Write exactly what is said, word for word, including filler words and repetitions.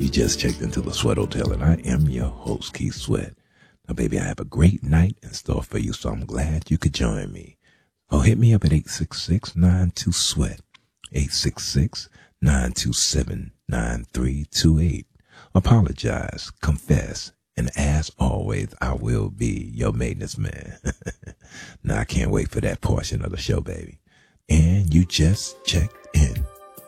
You just checked into the Sweat Hotel, and I am your host, Keith Sweat. Now, baby, I have a great night in store for you, so I'm glad you could join me. Oh, hit me up at eight six six, nine two, SWEAT, eight six six, nine two seven, nine three two eight. Apologize, confess, and as always, I will be your maintenance man. Now, I can't wait for that portion of the show, baby. And you just checked